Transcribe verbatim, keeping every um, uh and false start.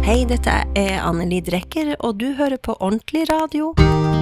Hei, dette er Anneli Drekker, og du hører på Ordentlig Radio.